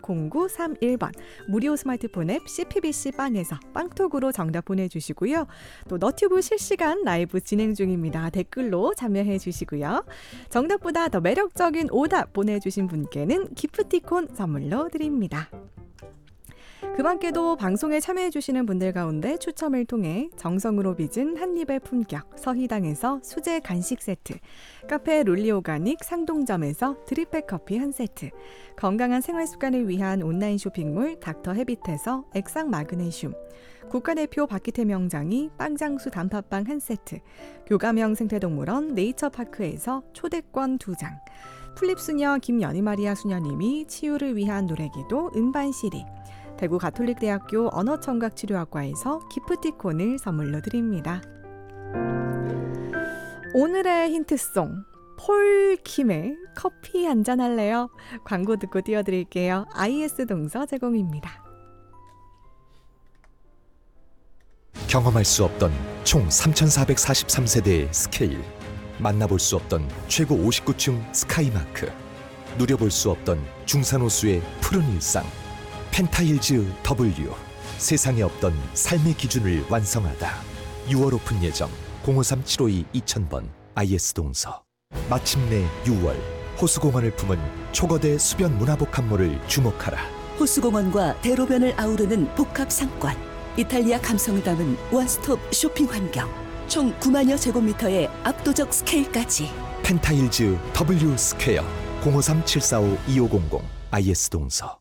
0931번 무료 스마트폰 앱 CPBC 빵에서 빵톡으로 정답 보내주시고요. 또 너튜브 실시간 라이브 진행 중입니다. 댓글로 참여해 주시고요. 정답보다 더 매력적인 오답 보내주신 분께는 기프티콘 선물로 드립니다. 그 밖에도 방송에 참여해주시는 분들 가운데 추첨을 통해 정성으로 빚은 한입의 품격 서희당에서 수제 간식 세트, 카페 롤리오가닉 상동점에서 드립백 커피 한 세트, 건강한 생활 습관을 위한 온라인 쇼핑몰 닥터 헤빗에서 액상 마그네슘, 국가대표 박기태 명장이 빵장수 단팥빵 한 세트, 교감형 생태동물원 네이처파크에서 초대권 2장, 플립수녀 김연희마리아 수녀님이 치유를 위한 노래기도 음반 CD, 대구 가톨릭대학교 언어청각치료학과에서 기프티콘을 선물로 드립니다. 오늘의 힌트송 폴킴의 커피 한잔 할래요? 광고 듣고 띄워드릴게요. IS 동서 제공입니다. 경험할 수 없던 총 3,443세대의 스케일, 만나볼 수 없던 최고 59층 스카이마크, 누려볼 수 없던 중산호수의 푸른 일상, 펜타일즈 W, 세상에 없던 삶의 기준을 완성하다. 6월 오픈 예정 053-752-2000번 IS 동서. 마침내 6월, 호수공원을 품은 초거대 수변 문화복합몰을 주목하라. 호수공원과 대로변을 아우르는 복합 상권, 이탈리아 감성을 담은 원스톱 쇼핑 환경, 총 9만여 제곱미터의 압도적 스케일까지. 펜타일즈 W 스퀘어 053-745-2500 IS 동서.